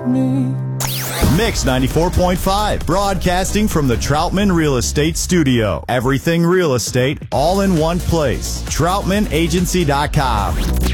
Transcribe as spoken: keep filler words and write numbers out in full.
me. Mix ninety-four point five, broadcasting from the Troutman Real Estate Studio. Everything real estate, all in one place. Troutman Agency dot com.